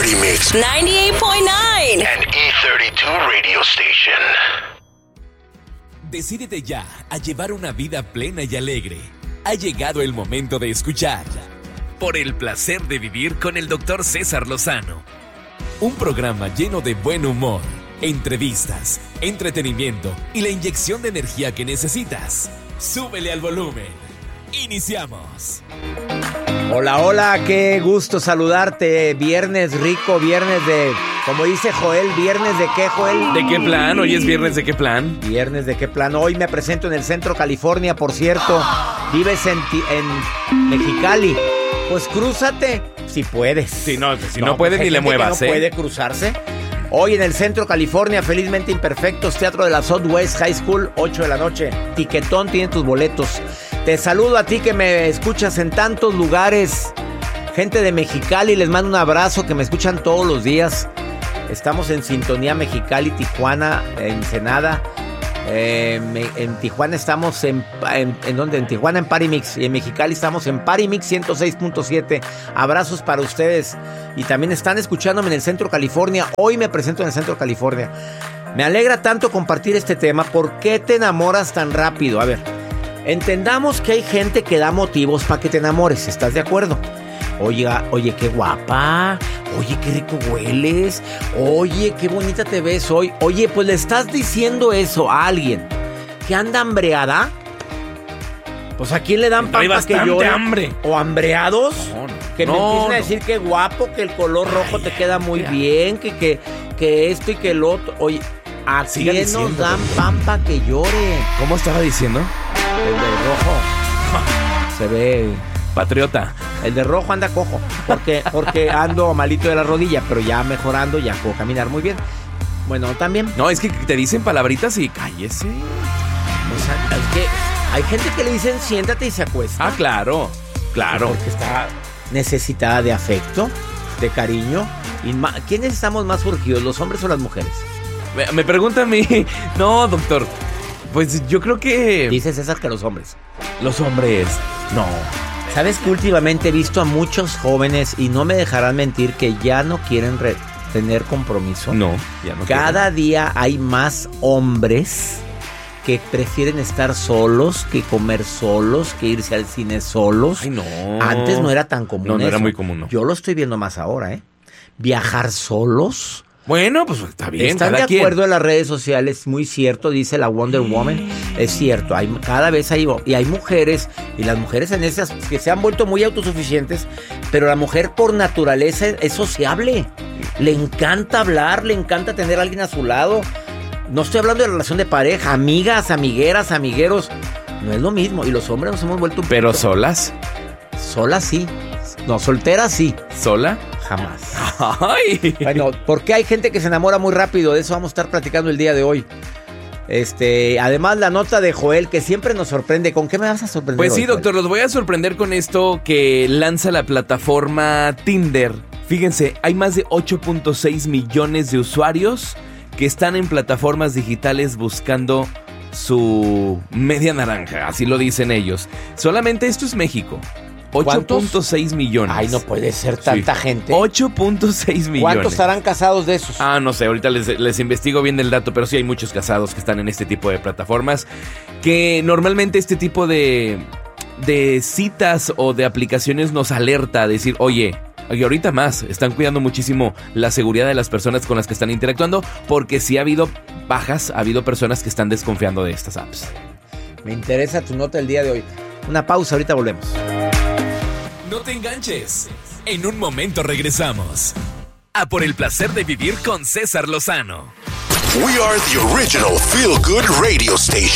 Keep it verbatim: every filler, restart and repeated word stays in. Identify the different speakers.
Speaker 1: Party Mix
Speaker 2: ninety-eight point nine
Speaker 1: and E thirty-two Radio Station.
Speaker 3: Decídete ya a llevar una vida plena y alegre. Ha llegado el momento de escuchar Por el placer de vivir con el doctor César Lozano. Un programa lleno de buen humor, entrevistas, entretenimiento y la inyección de energía que necesitas. Súbele al volumen. Iniciamos.
Speaker 4: Hola, hola, qué gusto saludarte. Viernes rico, viernes de, como dice Joel, ¿viernes de qué, Joel?
Speaker 5: ¿De qué plan? Hoy es viernes de qué plan.
Speaker 4: Viernes de qué plan. Hoy me presento en el Centro California, por cierto. Vives en, en Mexicali. Pues crúzate, si puedes.
Speaker 5: Si no, si no, no puedes, ni le muevas,
Speaker 4: no
Speaker 5: ¿eh?
Speaker 4: puede cruzarse. Hoy en el Centro California, Felizmente Imperfectos, Teatro de la Southwest High School, ocho de la noche. Tiquetón tiene tus boletos. Te saludo a ti que me escuchas en tantos lugares. Gente de Mexicali, les mando un abrazo, que me escuchan todos los días. Estamos en sintonía Mexicali, Tijuana, Ensenada. Eh, en Tijuana estamos en, en, en ¿dónde? En Tijuana en Party Mix, y en Mexicali estamos en Party Mix ciento seis punto siete. Abrazos para ustedes. Y también están escuchándome en el Centro California. Hoy me presento en el Centro California. Me alegra tanto compartir este tema. ¿Por qué te enamoras tan rápido? A ver, entendamos que hay gente que da motivos para que te enamores. ¿Estás de acuerdo? Oye, oye, qué guapa. Oye, qué rico hueles. Oye, qué bonita te ves hoy. Oye, pues le estás diciendo eso a alguien que anda hambreada. Pues ¿a quién le dan pan para que llore?
Speaker 5: Hambre.
Speaker 4: ¿O hambreados?
Speaker 5: No, no,
Speaker 4: que
Speaker 5: no,
Speaker 4: me empiecen
Speaker 5: no.
Speaker 4: a decir que guapo, que el color rojo
Speaker 5: Ay,
Speaker 4: te queda muy
Speaker 5: ya.
Speaker 4: bien, que, que, que esto y que el otro. Oye, ¿a
Speaker 5: Siga
Speaker 4: quién
Speaker 5: diciendo,
Speaker 4: nos dan
Speaker 5: doctor.
Speaker 4: pan para que llore?
Speaker 5: ¿Cómo estaba diciendo?
Speaker 4: El de rojo. Se ve...
Speaker 5: Patriota.
Speaker 4: El de rojo anda cojo, porque, porque ando malito de la rodilla, pero ya mejorando, ya puedo caminar muy bien. Bueno, también.
Speaker 5: No, es que te dicen palabritas y cállese.
Speaker 4: O sea, es que hay gente que le dicen siéntate y se acuesta.
Speaker 5: Ah, claro, claro.
Speaker 4: Porque está necesitada de afecto, de cariño. Y ma- ¿quiénes estamos más urgidos, los hombres o las mujeres?
Speaker 5: Me, me pregunta a mí. No, doctor. Pues yo creo que
Speaker 4: Dice César que los hombres.
Speaker 5: los hombres. No.
Speaker 4: ¿Sabes que últimamente he visto a muchos jóvenes, y no me dejarán mentir, que ya no quieren re- tener compromiso?
Speaker 5: No, ya no.
Speaker 4: Cada día hay más hombres que prefieren estar solos, que comer solos, que irse al cine solos.
Speaker 5: Ay, no.
Speaker 4: Antes no era tan común
Speaker 5: No, no
Speaker 4: eso.
Speaker 5: era muy común, no.
Speaker 4: Yo lo estoy viendo más ahora, ¿eh? Viajar solos.
Speaker 5: Bueno, pues está bien.
Speaker 4: Están
Speaker 5: cada
Speaker 4: de
Speaker 5: quien.
Speaker 4: acuerdo en las redes sociales, muy cierto, dice la Wonder Woman. Es cierto, hay, cada vez hay, y hay mujeres, y las mujeres en esas que se han vuelto muy autosuficientes, pero la mujer por naturaleza es sociable. Le encanta hablar, le encanta tener a alguien a su lado. No estoy hablando de relación de pareja, amigas, amigueras, amigueros. No es lo mismo, y los hombres nos hemos vuelto un
Speaker 5: Pero
Speaker 4: poquito-
Speaker 5: solas.
Speaker 4: Solas sí, no, solteras sí,
Speaker 5: ¿Sola?
Speaker 4: jamás.
Speaker 5: Ay.
Speaker 4: Bueno, ¿por qué hay gente que se enamora muy rápido? De eso vamos a estar platicando el día de hoy. Este, además la nota de Joel, que siempre nos sorprende. ¿Con qué me vas a sorprender
Speaker 5: Pues
Speaker 4: hoy,
Speaker 5: sí, doctor, los voy a sorprender con esto que lanza la plataforma Tinder. Fíjense, hay más de ocho punto seis millones de usuarios que están en plataformas digitales buscando su media naranja, así lo dicen ellos. Solamente esto es México. ocho punto seis millones.
Speaker 4: Ay, no puede ser tanta
Speaker 5: Sí.
Speaker 4: gente.
Speaker 5: ocho punto seis millones.
Speaker 4: ¿Cuántos estarán casados de esos?
Speaker 5: Ah, no sé, ahorita les, les investigo bien el dato, pero sí hay muchos casados que están en este tipo de plataformas, que normalmente este tipo de, de citas o de aplicaciones nos alerta a decir, oye, y ahorita más, están cuidando muchísimo la seguridad de las personas con las que están interactuando, porque sí ha habido bajas, ha habido personas que están desconfiando de estas apps.
Speaker 4: Me interesa tu nota el día de hoy. Una pausa, ahorita volvemos.
Speaker 3: No te enganches. En un momento regresamos. A Por el placer de vivir con César Lozano.
Speaker 1: We are the original feel-good radio station.